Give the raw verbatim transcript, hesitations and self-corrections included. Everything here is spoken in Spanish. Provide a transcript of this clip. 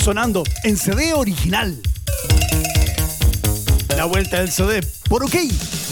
sonando en C D original. La vuelta del C D por OK.